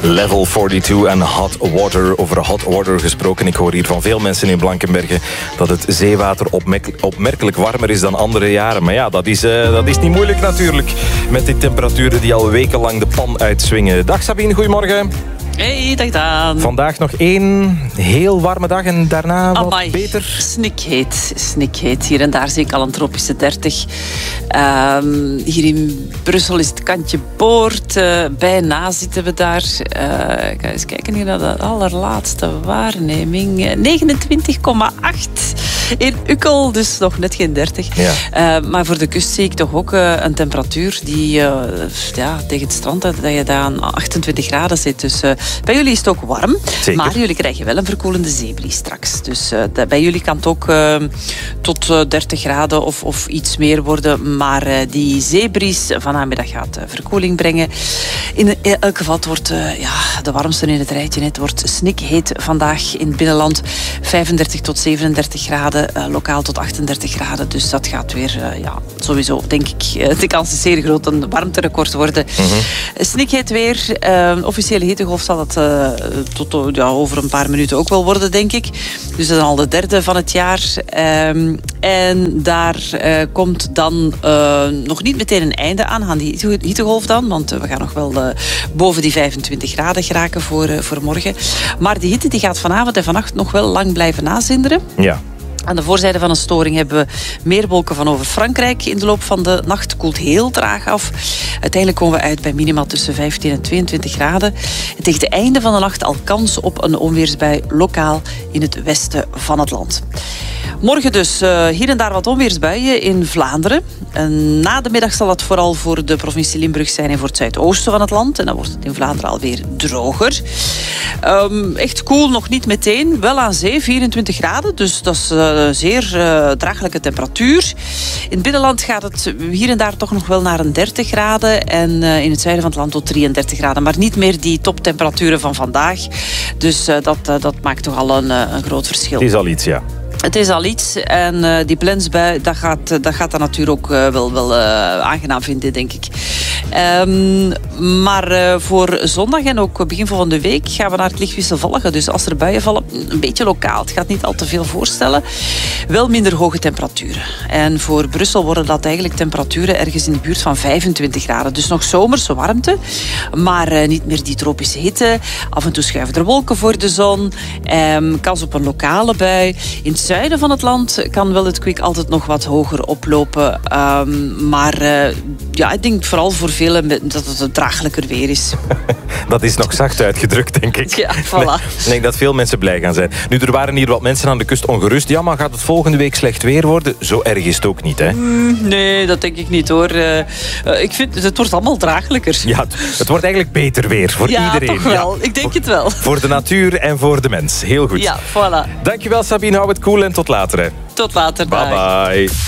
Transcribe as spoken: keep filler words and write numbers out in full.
Level tweeënveertig en hot water. Over hot water gesproken. Ik hoor hier van veel mensen in Blankenberge dat het zeewater opmerk- opmerkelijk warmer is dan andere jaren. Maar ja, dat is, uh, dat is niet moeilijk natuurlijk. Met die temperaturen die al wekenlang de pan uitswingen. Dag Sabine, goedemorgen. Hey, dag Daan. Vandaag nog één heel warme dag en daarna wat Amai, beter. Snikheet, snikheet. Hier en daar zie ik al een tropische dertig. Um, hier in Brussel is het kantje boord. Uh, bijna zitten we daar. Uh, ik ga eens kijken hier naar de allerlaatste waarneming. negenentwintig komma acht in Ukkel, dus nog net geen dertig. Ja. Uh, maar voor de kust zie ik toch ook uh, een temperatuur die uh, ja, tegen het strand, dat je daar aan achtentwintig graden zit. Dus uh, bij jullie is het ook warm. Zeker. Maar jullie krijgen wel een verkoelende zeebries straks. Dus uh, de, bij jullie kan het ook uh, tot uh, dertig graden of, of iets meer worden. Maar uh, die zeebries vanmiddag gaat uh, verkoeling brengen. In, in elk geval, het wordt uh, ja, de warmste in het rijtje. Het wordt snikheet vandaag in het binnenland. vijfendertig tot zevenendertig graden. Uh, lokaal tot achtendertig graden. Dus dat gaat weer, uh, ja, sowieso, denk ik, uh, de kans is zeer groot een warmterecord worden. Mm-hmm. Snikheet weer. Uh, officiële hittegolf zal het uh, tot uh, ja, over een paar minuten ook wel worden, denk ik. Dus dat is al de derde van het jaar. Um, en daar uh, komt dan uh, nog niet meteen een einde aan, aan die hittegolf dan. Want uh, we gaan nog wel uh, boven die vijfentwintig graden geraken voor, uh, voor morgen. Maar die hitte die gaat vanavond en vannacht nog wel lang blijven nazinderen. Ja. Aan de voorzijde van een storing hebben we meer wolken van over Frankrijk. In de loop van de nacht koelt heel traag af. Uiteindelijk komen we uit bij minima tussen vijftien en tweeëntwintig graden. En tegen het einde van de nacht al kans op een onweersbui lokaal in het westen van het land. Morgen dus uh, hier en daar wat onweersbuien in Vlaanderen. En na de middag zal het vooral voor de provincie Limburg zijn en voor het zuidoosten van het land. En dan wordt het in Vlaanderen alweer droger. Um, echt koel nog niet meteen. Wel aan zee, vierentwintig graden. Dus dat is uh, zeer uh, draaglijke temperatuur. In het binnenland gaat het hier en daar toch nog wel naar een dertig graden. En uh, in het zuiden van het land tot drieëndertig graden. Maar niet meer die toptemperaturen van vandaag. Dus uh, dat, uh, dat maakt toch al een, uh, een groot verschil. Het is al iets, ja. Het is al iets. En uh, die plensbui, dat gaat, dat gaat dan natuurlijk ook uh, wel, wel uh, aangenaam vinden, denk ik. Um, maar uh, voor zondag en ook begin volgende week gaan we naar het licht wisselvallige. Dus als er buien vallen, een beetje lokaal. Het gaat niet al te veel voorstellen. Wel minder hoge temperaturen. En voor Brussel worden dat eigenlijk temperaturen ergens in de buurt van vijfentwintig graden. Dus nog zomerse warmte. Maar uh, niet meer die tropische hitte. Af en toe schuiven er wolken voor de zon. Um, kans op een lokale bui. In het zuiden van het land kan wel het kwik altijd nog wat hoger oplopen. Um, maar uh, ja, ik denk vooral voor velen dat het een draaglijker weer is. Dat is nog zacht uitgedrukt, denk ik. Ja, voilà. Ik denk dat veel mensen blij gaan zijn. Nu, er waren hier wat mensen aan de kust ongerust. Ja, maar gaat het volgende week slecht weer worden? Zo erg is het ook niet, hè? Mm, nee, dat denk ik niet, hoor. Uh, uh, ik vind, het wordt allemaal draaglijker. Ja, het, het wordt eigenlijk beter weer voor ja, iedereen. Toch wel. Ja, ik denk voor, het wel. Voor de natuur en voor de mens. Heel goed. Ja, voilà. Dankjewel, Sabine. Hou het cool en tot later. Hè. Tot later. Bye bye.